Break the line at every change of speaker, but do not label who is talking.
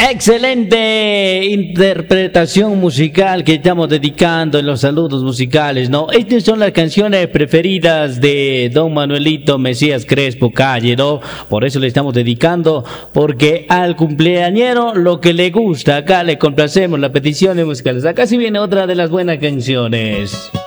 Excelente interpretación musical que estamos dedicando en los saludos musicales, ¿no? Estas son las canciones preferidas de don Manuelito Mesías Crespo Calle, ¿no? Por eso le estamos dedicando, porque al cumpleañero lo que le gusta, acá le complacemos las peticiones musicales. Acá sí viene otra de las buenas canciones.